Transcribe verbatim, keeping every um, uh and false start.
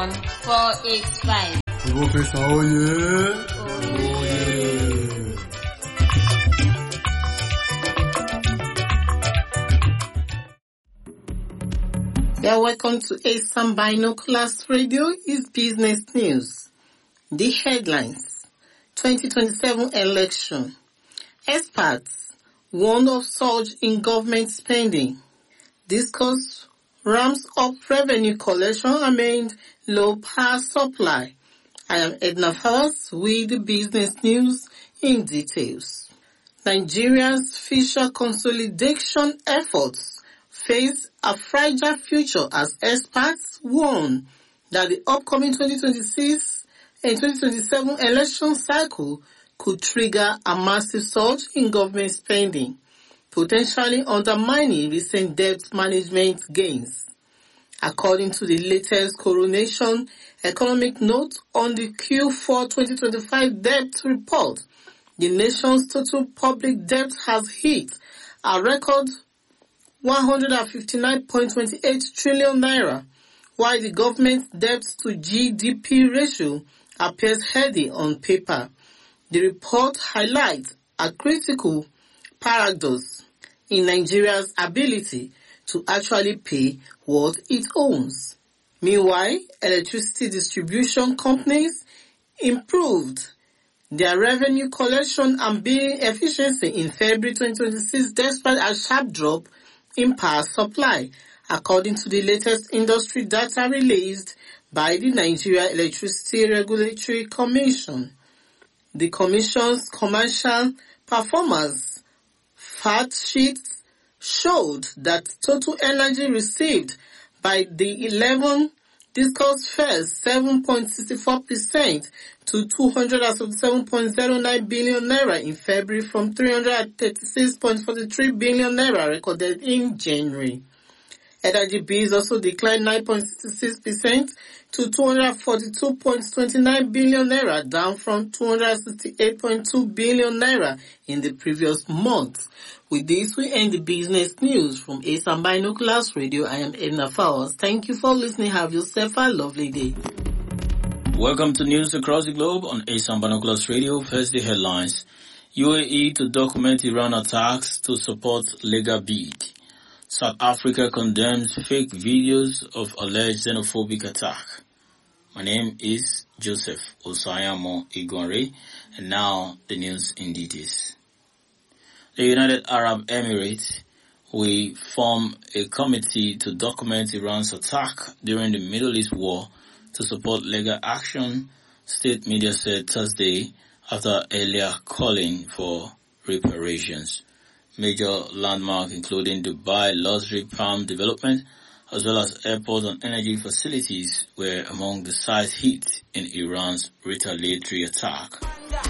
one four eight five. Professor Oye. Oye. Yeah, welcome to ASAM Binoculars Radio. Is business news. The headlines: twenty twenty-seven election. Experts warn of surge in government spending. Discuss ramps up revenue collection amid low power supply. I am Edna Fowles with the business news in details. Nigeria's fiscal consolidation efforts face a fragile future as experts warn that the upcoming twenty twenty-six and twenty twenty-seven election cycle could trigger a massive surge in government spending, potentially undermining recent debt management gains. According to the latest Coronation Economic Note on the Q four twenty twenty-five debt report, the nation's total public debt has hit a record one hundred fifty-nine point two eight trillion naira, while the government's debt to G D P ratio appears healthy on paper. The report highlights a critical paradox in Nigeria's ability to actually pay what it owns. Meanwhile, electricity distribution companies improved their revenue collection and billing efficiency in February twenty twenty-six despite a sharp drop in power supply, according to the latest industry data released by the Nigeria Electricity Regulatory Commission. The Commission's commercial performance fact sheet showed that total energy received by the eleven discos fell seven point six four percent to two hundred seventy-seven point zero nine billion naira in February from three hundred thirty-six point four three billion naira recorded in January. Energy bills also declined nine point six six percent to two hundred forty-two point two nine billion naira, down from two hundred sixty-eight point two billion naira in the previous month. With this, we end the business news from ASAM Binoculars Radio. I am Edna Fowles. Thank you for listening. Have yourself a lovely day. Welcome to news across the globe on ASAM Binoculars Radio. First, the headlines. U A E to document Iran attacks to support legal bid. South Africa condemns fake videos of alleged xenophobic attack. My name is Joseph Osayamo Igwanre, and now the news in details. The United Arab Emirates will form a committee to document Iran's attack during the Middle East war to support legal action, state media said Thursday after earlier calling for reparations. Major landmarks including Dubai Luxury Palm Development as well as airport and energy facilities were among the sites hit in Iran's retaliatory attack.